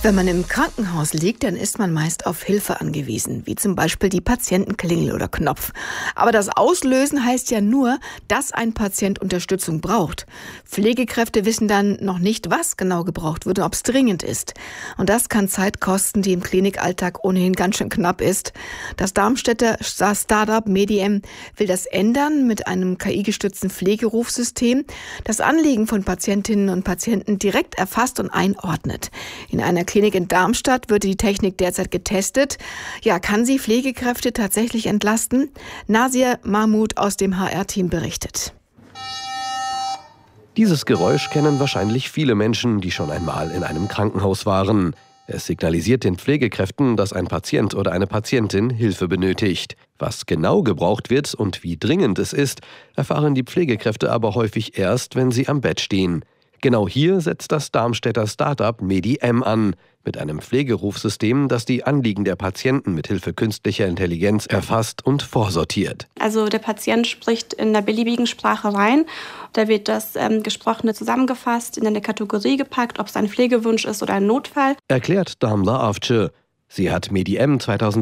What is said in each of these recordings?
Wenn man im Krankenhaus liegt, dann ist man meist auf Hilfe angewiesen, wie zum Beispiel die Patientenklingel oder Knopf. Aber das Auslösen heißt ja nur, dass ein Patient Unterstützung braucht. Pflegekräfte wissen dann noch nicht, was genau gebraucht wird und ob es dringend ist. Und das kann Zeit kosten, die im Klinikalltag ohnehin ganz schön knapp ist. Das Darmstädter Startup MEDIM will das ändern mit einem KI-gestützten Pflegerufsystem, das Anliegen von Patientinnen und Patienten direkt erfasst und einordnet. In einer Klinik in Darmstadt wird die Technik derzeit getestet. Ja, kann sie Pflegekräfte tatsächlich entlasten? Nasir Mahmoud aus dem HR-Team berichtet. Dieses Geräusch kennen wahrscheinlich viele Menschen, die schon einmal in einem Krankenhaus waren. Es signalisiert den Pflegekräften, dass ein Patient oder eine Patientin Hilfe benötigt. Was genau gebraucht wird und wie dringend es ist, erfahren die Pflegekräfte aber häufig erst, wenn sie am Bett stehen. Genau hier setzt das Darmstädter Startup MEDIM an, mit einem Pflegerufsystem, das die Anliegen der Patienten mit Hilfe künstlicher Intelligenz erfasst und vorsortiert. Also der Patient spricht in der beliebigen Sprache rein. Da wird das Gesprochene zusammengefasst, in eine Kategorie gepackt, ob es ein Pflegewunsch ist oder ein Notfall. Erklärt Damla Avcı. Sie hat MEDIM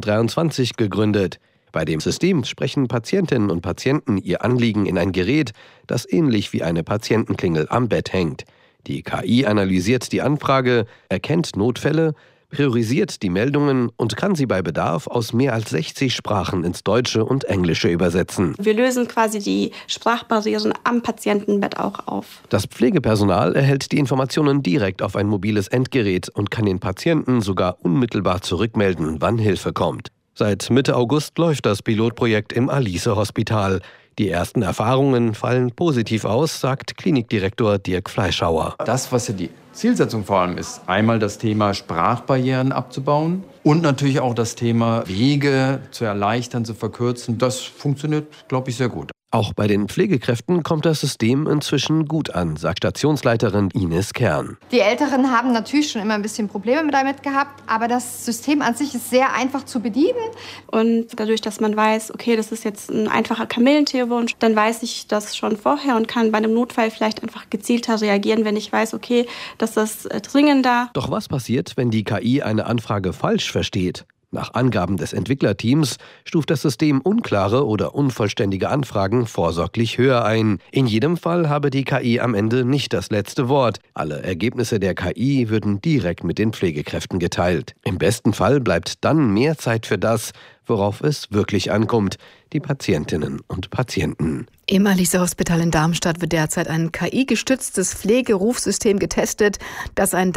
2023 gegründet. Bei dem System sprechen Patientinnen und Patienten ihr Anliegen in ein Gerät, das ähnlich wie eine Patientenklingel am Bett hängt. Die KI analysiert die Anfrage, erkennt Notfälle, priorisiert die Meldungen und kann sie bei Bedarf aus mehr als 60 Sprachen ins Deutsche und Englische übersetzen. Wir lösen quasi die Sprachbarrieren am Patientenbett auch auf. Das Pflegepersonal erhält die Informationen direkt auf ein mobiles Endgerät und kann den Patienten sogar unmittelbar zurückmelden, wann Hilfe kommt. Seit Mitte August läuft das Pilotprojekt im Alice-Hospital. Die ersten Erfahrungen fallen positiv aus, sagt Klinikdirektor Dirk Fleischhauer. Das, was ja die Zielsetzung vor allem ist, einmal das Thema Sprachbarrieren abzubauen und natürlich auch das Thema Wege zu erleichtern, zu verkürzen. Das funktioniert, glaube ich, sehr gut. Auch bei den Pflegekräften kommt das System inzwischen gut an, sagt Stationsleiterin Ines Kern. Die Älteren haben natürlich schon immer ein bisschen Probleme damit gehabt, aber das System an sich ist sehr einfach zu bedienen. Und dadurch, dass man weiß, okay, das ist jetzt ein einfacher Kamillentierwunsch, dann weiß ich das schon vorher und kann bei einem Notfall vielleicht einfach gezielter reagieren, wenn ich weiß, okay, das ist dringender. Doch was passiert, wenn die KI eine Anfrage falsch versteht? Nach Angaben des Entwicklerteams stuft das System unklare oder unvollständige Anfragen vorsorglich höher ein. In jedem Fall habe die KI am Ende nicht das letzte Wort. Alle Ergebnisse der KI würden direkt mit den Pflegekräften geteilt. Im besten Fall bleibt dann mehr Zeit für das, worauf es wirklich ankommt, die Patientinnen und Patienten. Im Alice-Hospital in Darmstadt wird derzeit ein KI-gestütztes Pflegerufsystem getestet, das ein